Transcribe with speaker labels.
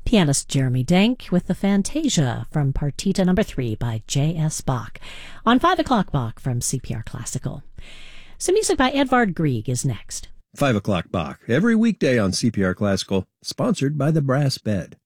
Speaker 1: Pianist Jeremy Denk with the Fantasia from Partita No. 3 by J.S. Bach. On 5 o'clock Bach from CPR Classical. Some music by Edvard Grieg is next.
Speaker 2: 5 o'clock Bach, every weekday on CPR Classical, sponsored by the Brass Bed.